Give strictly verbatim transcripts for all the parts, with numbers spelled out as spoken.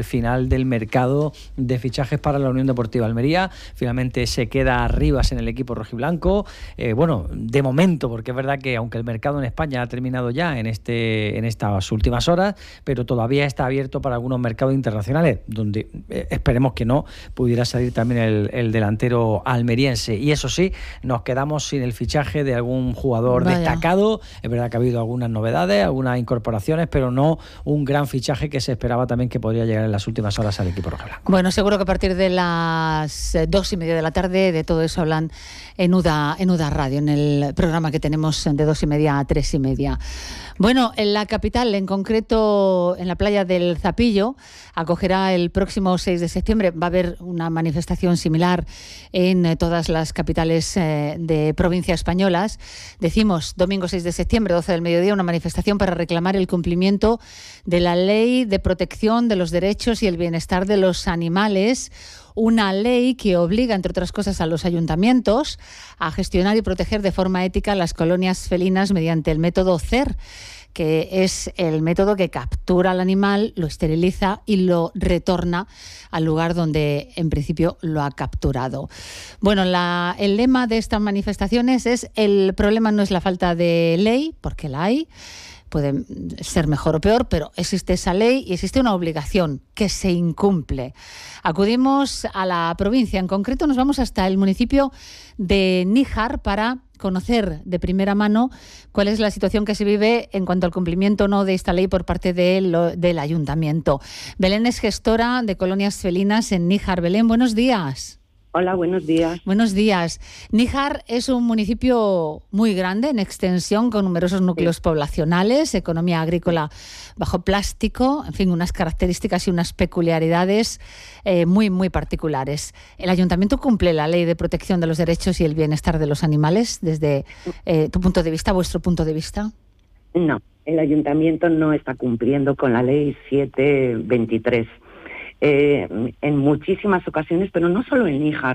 el final del mercado de fichajes para la Unión Deportiva Almería. Finalmente se queda Rivas en el equipo rojiblanco. Eh, bueno, de momento, porque es verdad que aunque el mercado en España ha terminado ya en este en estas últimas horas, pero todavía está abierto para algunos mercados internacionales, donde eh, esperemos que no pudiera salir también el, el delantero almeriense. Y eso sí, nos quedamos sin el fichaje de algún jugador Vaya. destacado. Es verdad que ha habido algunas novedades, algunas incorporaciones, pero no un gran fichaje que se esperaba también que podría llegar en las últimas horas al equipo rojiblanco. Bueno, seguro que a partir de las dos y media de la tarde de todo eso hablan en UDA, en UDA Radio, en el programa que tenemos de dos y media a tres y media. Bueno, en la capital, en concreto en la playa del Zapillo, acogerá el próximo seis de septiembre. Va a haber una manifestación similar en todas las capitales eh, de provincia españolas. Decimos domingo seis de septiembre, doce del mediodía, una manifestación para reclamar el cumplimiento de la Ley de Protección de los Derechos y el Bienestar de los Animales, una ley que obliga, entre otras cosas, a los ayuntamientos a gestionar y proteger de forma ética las colonias felinas mediante el método C E R, que es el método que captura al animal, lo esteriliza y lo retorna al lugar donde en principio lo ha capturado. Bueno, la, el lema de estas manifestaciones es: el problema no es la falta de ley, porque la hay, puede ser mejor o peor, pero existe esa ley y existe una obligación que se incumple. Acudimos a la provincia, en concreto nos vamos hasta el municipio de Níjar para conocer de primera mano cuál es la situación que se vive en cuanto al cumplimiento o no de esta ley por parte de lo, del ayuntamiento. Belén es gestora de colonias felinas en Níjar. Belén, buenos días. Hola, buenos días. Buenos días. Níjar es un municipio muy grande en extensión, con numerosos núcleos sí. poblacionales, economía agrícola bajo plástico, en fin, unas características y unas peculiaridades eh, muy, muy particulares. ¿El ayuntamiento cumple la ley de protección de los derechos y el bienestar de los animales desde eh, tu punto de vista, vuestro punto de vista? No, el ayuntamiento no está cumpliendo con la ley siete veintitrés. Eh, en muchísimas ocasiones, pero no solo en Níjar,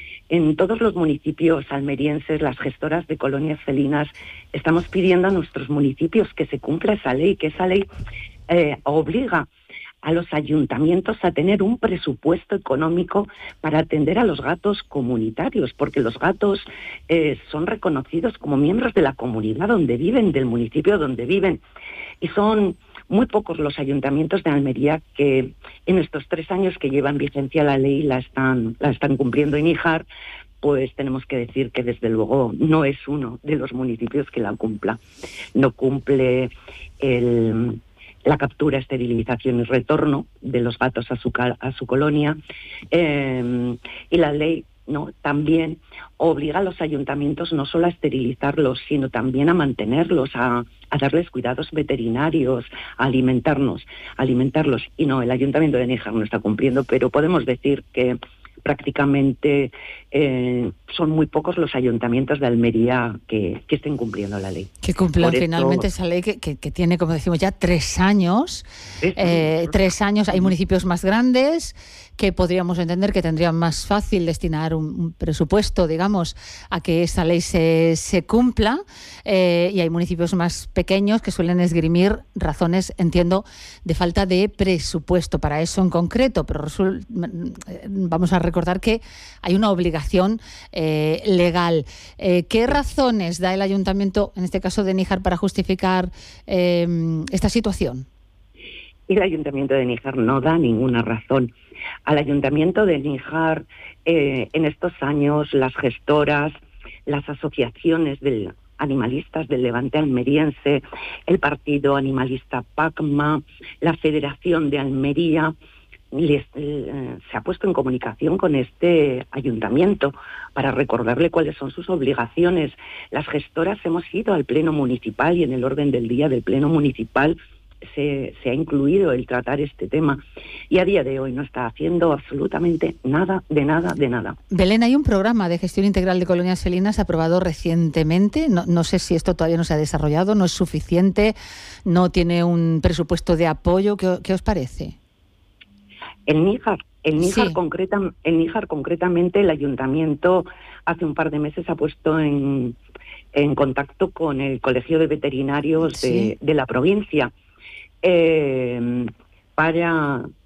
en todos los municipios almerienses, las gestoras de colonias felinas, estamos pidiendo a nuestros municipios que se cumpla esa ley, que esa ley eh, obliga a los ayuntamientos a tener un presupuesto económico para atender a los gatos comunitarios, porque los gatos eh, son reconocidos como miembros de la comunidad donde viven, del municipio donde viven, y son muy pocos los ayuntamientos de Almería que en estos tres años que lleva en vigencia la ley la están, la están cumpliendo. En Níjar, pues tenemos que decir que desde luego no es uno de los municipios que la cumpla. No cumple el, la captura, esterilización y retorno de los gatos a su, a su colonia, eh, y la ley no también obliga a los ayuntamientos no solo a esterilizarlos, sino también a mantenerlos, a, a darles cuidados veterinarios, a alimentarnos, a alimentarlos. Y no, el ayuntamiento de Níjar no está cumpliendo, pero podemos decir que prácticamente eh, son muy pocos los ayuntamientos de Almería que, que estén cumpliendo la ley. Que cumplan Por finalmente esto, esa ley que, que, que tiene, como decimos ya, tres años. Eh, tres años. Hay municipios más grandes que podríamos entender que tendrían más fácil destinar un, un presupuesto, digamos, a que esa ley se, se cumpla, eh, y hay municipios más pequeños que suelen esgrimir razones, entiendo, de falta de presupuesto para eso en concreto, pero resul- vamos a recordar que hay una obligación eh, legal. Eh, ¿Qué razones da el ayuntamiento, en este caso de Níjar, para justificar eh, esta situación? Y el ayuntamiento de Níjar no da ninguna razón. Al ayuntamiento de Níjar, eh, en estos años, las gestoras, las asociaciones de animalistas del Levante almeriense, el partido animalista PACMA, la Federación de Almería, les, eh, se ha puesto en comunicación con este ayuntamiento para recordarle cuáles son sus obligaciones. Las gestoras hemos ido al Pleno Municipal y en el orden del día del Pleno Municipal Se, se ha incluido el tratar este tema, y a día de hoy no está haciendo absolutamente nada, de nada, de nada. Belén, hay un programa de gestión integral de colonias felinas aprobado recientemente. No, no sé si esto todavía no se ha desarrollado, no es suficiente, no tiene un presupuesto de apoyo. ¿Qué, qué os parece? En Níjar, en Níjar, sí. concreta, en Níjar concretamente, el ayuntamiento hace un par de meses ha puesto en, en contacto con el Colegio de Veterinarios sí. de, de la provincia, Eh, para